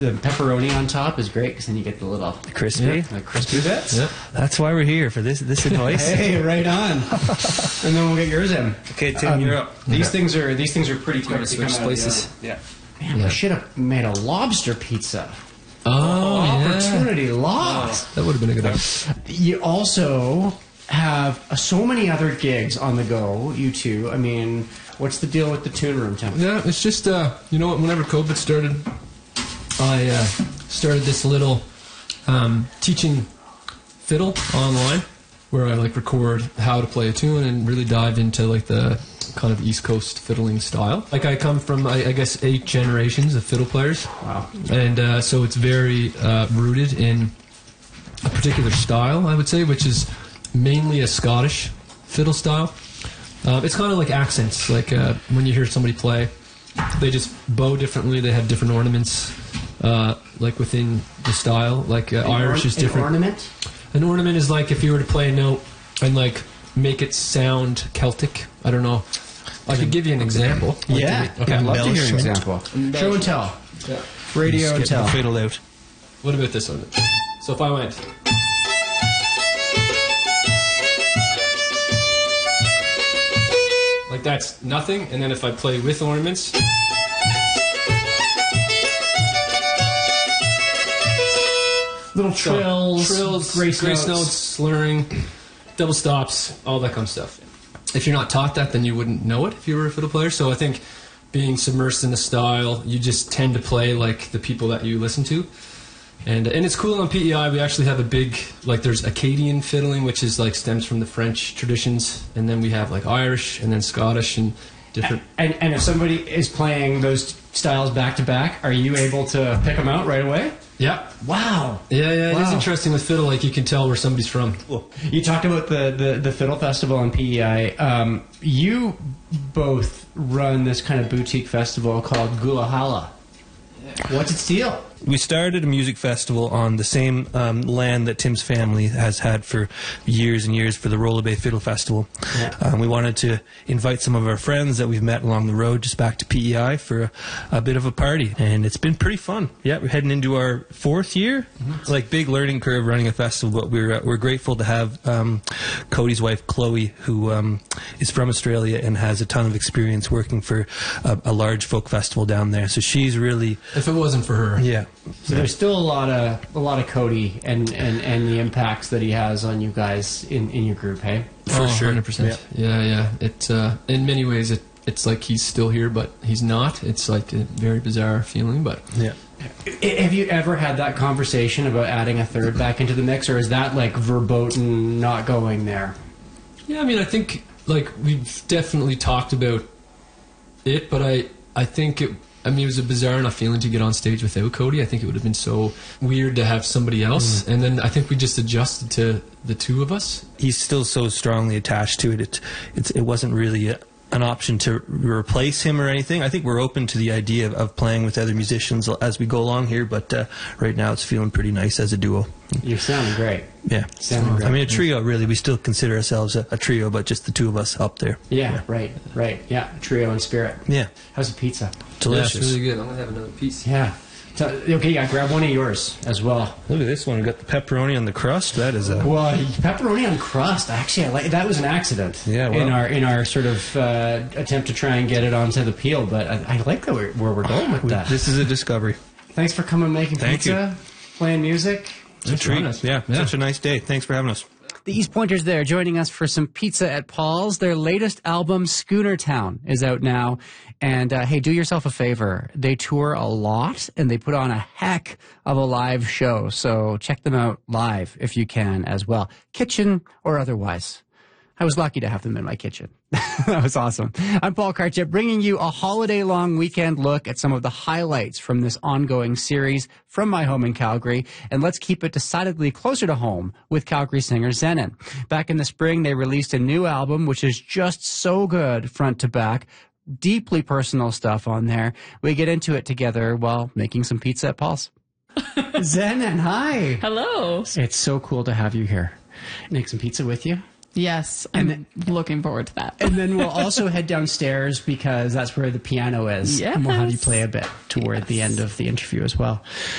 The pepperoni on top is great because then you get the little crispy bits. Yep. That's why we're here, for this advice. Hey, right on. And then we'll get yours in. Okay, Tim, you're up. These things are pretty quick to switch come out. places? Yeah. Man, I should have made a lobster pizza. Oh, Opportunity lost. That would have been a good idea. You also have so many other gigs on the go, you two. I mean, what's the deal with the Tune Room, Tim? Yeah, it's just, you know what, whenever COVID started, I started this little teaching fiddle online, where I record how to play a tune and really dive into the kind of East Coast fiddling style. I come from, I guess, 8 generations of fiddle players. Wow. And so it's very rooted in a particular style, I would say, which is mainly a Scottish fiddle style. It's kind of like accents. When you hear somebody play, they just bow differently. They have different ornaments, within the style. Irish is different. An ornament? An ornament is if you were to play a note and make it sound Celtic. I don't know. I could give you an example. Yeah. Okay. I'd love to hear an example. Show and tell. Yeah. Radio and tell. Fiddle out. What about this one? So if I went... that's nothing, and then if I play with ornaments... Little trills, grace notes, slurring, double stops, all that kind of stuff. If you're not taught that, then you wouldn't know it if you were a fiddle player. So I think being submersed in the style, you just tend to play like the people that you listen to. And it's cool on PEI, we actually have a big, there's Acadian fiddling, which is stems from the French traditions, and then we have Irish, and then Scottish, and different... And if somebody is playing those styles back to back, are you able to pick them out right away? Yeah. Wow. Yeah, it is interesting with fiddle, you can tell where somebody's from. Cool. You talked about the Fiddle Festival on PEI. You both run this kind of boutique festival called Gulahala. What's its deal? We started a music festival on the same land that Tim's family has had for years and years for the Rolla Bay Fiddle Festival. Yeah. We wanted to invite some of our friends that we've met along the road just back to PEI for a bit of a party. And it's been pretty fun. Yeah, we're heading into our 4th year. Mm-hmm. Big learning curve running a festival, but we're grateful to have Cody's wife, Chloe, who is from Australia and has a ton of experience working for a large folk festival down there. So she's really... If it wasn't for her. Yeah. So there's still a lot of Cody and the impacts that he has on you guys in your group, hey? For sure. 100%. Yeah. It in many ways it's like he's still here, but he's not. It's a very bizarre feeling, but yeah. Have you ever had that conversation about adding a third back into the mix, or is that verboten not going there? Yeah, I think we've definitely talked about it, but I think it was a bizarre enough feeling to get on stage without Cody. I think it would have been so weird to have somebody else. And then I think we just adjusted to the two of us. He's still so strongly attached to it. It wasn't really an option to replace him or anything. I think we're open to the idea of playing with other musicians as we go along here, but right now it's feeling pretty nice as a duo. You're sounding great. Yeah. Sounding great. A trio, really. We still consider ourselves a trio, but just the two of us up there. Yeah. Right. Yeah, trio and spirit. Yeah. How's the pizza? Delicious. Yeah, it's really good. I'm going to have another piece. Yeah. Okay, grab one of yours as well. Look at this one. We got the pepperoni on the crust. That is well, pepperoni on crust. Actually, that was an accident. Yeah, well, in our sort of attempt to try and get it onto the peel. But I like that where we're going with that. This is a discovery. Thanks for coming, making pizza, playing music. It's a treat. Yeah, such a nice day. Thanks for having us. The East Pointers there joining us for some pizza at Paul's. Their latest album, Schooner Town, is out now. And hey, do yourself a favor. They tour a lot and they put on a heck of a live show. So check them out live if you can as well, kitchen or otherwise. I was lucky to have them in my kitchen. That was awesome. I'm Paul Karchep, bringing you a holiday-long weekend look at some of the highlights from this ongoing series from my home in Calgary. And let's keep it decidedly closer to home with Calgary singer Zenon. Back in the spring, they released a new album, which is just so good front to back. Deeply personal stuff on there. We get into it together while making some pizza at Paul's. Zenon, hi. Hello. It's so cool to have you here. Make some pizza with you. Yes, I'm looking forward to that. And then we'll also head downstairs because that's where the piano is. Yes. And we'll have you play a bit toward the end of the interview as well.